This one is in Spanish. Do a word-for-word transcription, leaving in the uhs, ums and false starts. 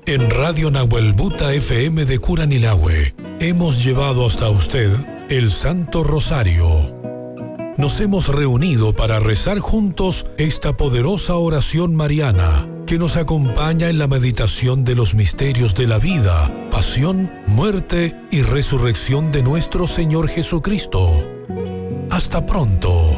En Radio Nahuelbuta F M de Curanilahue hemos llevado hasta usted el Santo Rosario. Nos hemos reunido para rezar juntos esta poderosa oración mariana que nos acompaña en la meditación de los misterios de la vida, pasión, muerte y resurrección de nuestro Señor Jesucristo. Hasta pronto.